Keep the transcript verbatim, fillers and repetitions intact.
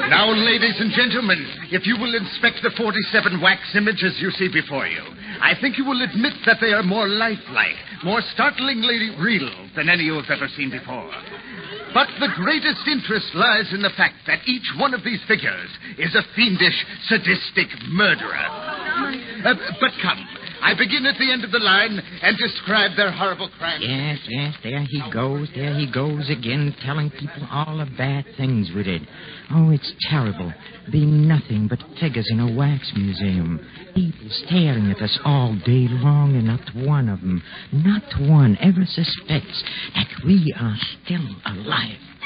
Now, ladies and gentlemen, if you will inspect the forty-seven wax images you see before you, I think you will admit that they are more lifelike, more startlingly real than any you have ever seen before. But the greatest interest lies in the fact that each one of these figures is a fiendish, sadistic murderer. Uh, but come, I begin at the end of the line and describe their horrible crimes. Yes, yes, there he goes, there he goes again, telling people all the bad things we did. Oh, it's terrible, being nothing but figures in a wax museum. People staring at us all day long, and not one of them, not one ever suspects that we are still alive.